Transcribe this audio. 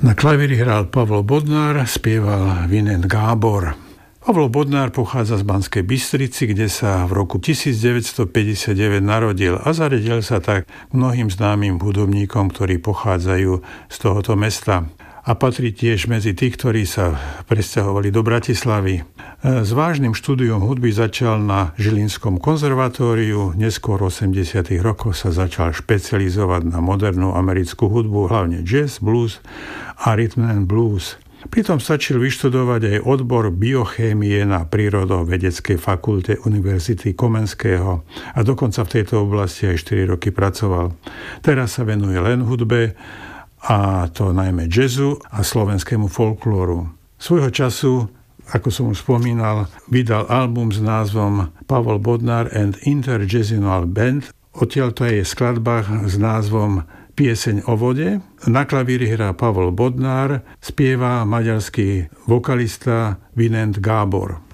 Na klavíri hral Pavol Bodnár, spieval Vinent Gábor. Pavol Bodnár pochádza z Banskej Bystrici, kde sa v roku 1959 narodil a zaradil sa tak mnohým známym hudobníkom, ktorí pochádzajú z tohoto mesta. A patrí tiež medzi tých, ktorí sa presťahovali do Bratislavy. S vážnym štúdiom hudby začal na Žilinskom konzervatóriu, neskôr v 80. rokoch sa začal špecializovať na modernú americkú hudbu, hlavne jazz, blues a rhythm and blues. Pritom stačil vyštudovať aj odbor biochémie na Prírodovedeckej fakulte Univerzity Komenského a dokonca v tejto oblasti aj 4 roky pracoval. Teraz sa venuje len hudbe, a to najmä jazzu a slovenskému folklóru. Svojho času, ako som už spomínal, vydal album s názvom Pavol Bodnár and Interjazzinal Band. Odtiaľto je skladba s názvom Pieseň o vode. Na klavíri hrá Pavol Bodnár, spieva maďarský vokalista Vinent Gábor.